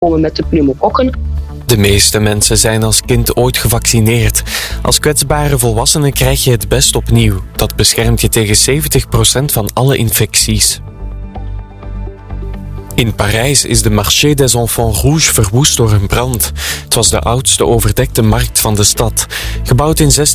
komen met de pneumokokken. De meeste mensen zijn als kind ooit gevaccineerd. Als kwetsbare volwassene krijg je het best opnieuw. Dat beschermt je tegen 70% van alle infecties. In Parijs is de Marché des Enfants Rouges verwoest door een brand. Het was de oudste overdekte markt van de stad. Gebouwd in